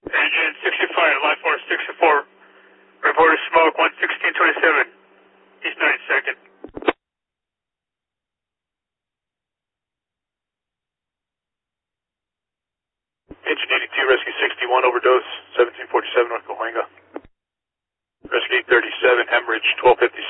Engine 65, Life Force 64. Reported smoke 11627. East 92nd. Engine 82, Rescue 61, overdose, 1747 North Cahuenga. Rescue 837, hemorrhage, 1257.